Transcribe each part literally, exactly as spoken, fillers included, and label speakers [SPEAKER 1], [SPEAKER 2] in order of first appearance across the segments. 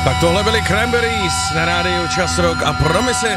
[SPEAKER 1] Tak tohle byly Cranberries na rádiu Čas Rock a Promises.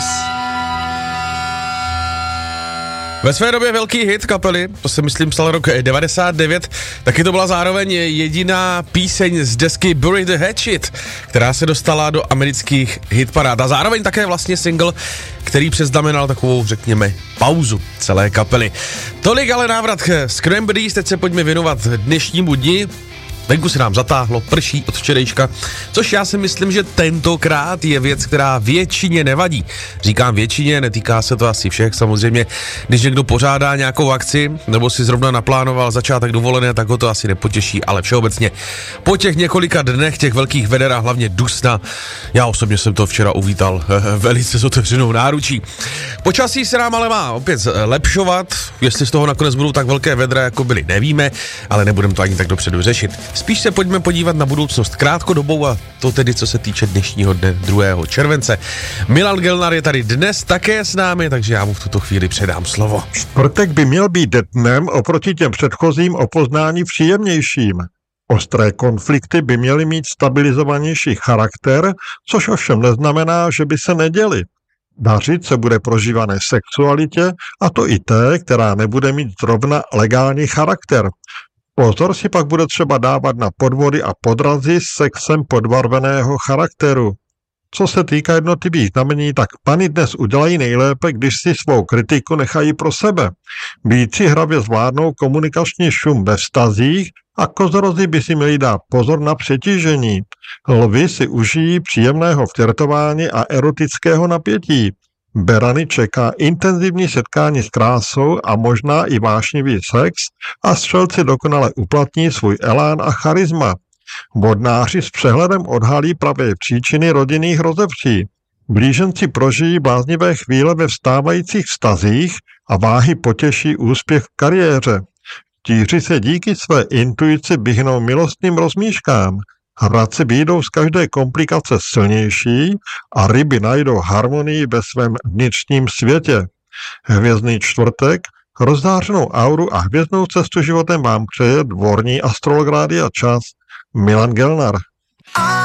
[SPEAKER 1] Ve své době velký hit kapely, to se myslím stal rok devadesát devět, taky to byla zároveň jediná píseň z desky Bury the Hatchet, která se dostala do amerických hitparád a zároveň také vlastně single, který přeznamenal takovou, řekněme, pauzu celé kapely. Tolik ale návrat k Cranberries, teď se pojďme věnovat dnešnímu dni. Venku se nám zatáhlo, prší od včerejška, což já si myslím, že tentokrát je věc, která většině nevadí. Říkám většině, netýká se to asi všech, samozřejmě, když někdo pořádá nějakou akci, nebo si zrovna naplánoval začátek dovolené, tak ho to asi nepotěší, ale všeobecně po těch několika dnech, těch velkých veder a hlavně dusna, já osobně jsem to včera uvítal velice s otevřenou náručí. Počasí se nám ale má opět lepšovat, jestli z toho nakonec budou tak velké vedra, jako byly, nevíme, ale nebudeme to ani tak dopředu řešit. Spíš se pojďme podívat na budoucnost krátkodobou a to tedy, co se týče dnešního dne druhého července. Milan Gelnar je tady dnes také s námi, takže já mu v tuto chvíli předám slovo.
[SPEAKER 2] Čtvrtek by měl být dnem oproti těm předchozím o poznání příjemnějším. Ostré konflikty by měly mít stabilizovanější charakter, což ovšem neznamená, že by se neděly. Dařit se bude prožívané sexualitě, a to i té, která nebude mít zrovna legální charakter. Pozor si pak bude třeba dávat na podvody a podrazy s sexem podbarveného charakteru. Co se týká jednotlivých znamení, tak pany dnes udělají nejlépe, když si svou kritiku nechají pro sebe. Býci hravě zvládnou komunikační šum ve vztazích a kozorozy by si měli dát pozor na přetížení. Lvi si užijí příjemného flirtování a erotického napětí. Berany čeká intenzivní setkání s krásou a možná i vášnivý sex a střelci dokonale uplatní svůj elán a charisma. Vodnáři s přehledem odhalí pravé příčiny rodinných rozevří. Blíženci prožijí bláznivé chvíle ve vstávajících vztazích a váhy potěší úspěch v kariéře. Tíři se díky své intuici vyhnou milostným rozmíškám. Hradci vyjdou z každé komplikace silnější a ryby najdou harmonii ve svém vnitřním světě. Hvězdný čtvrtek, rozzářenou auru a hvězdnou cestu životem vám přeje dvorní astrolog Rádia Čas Milan Gelnar.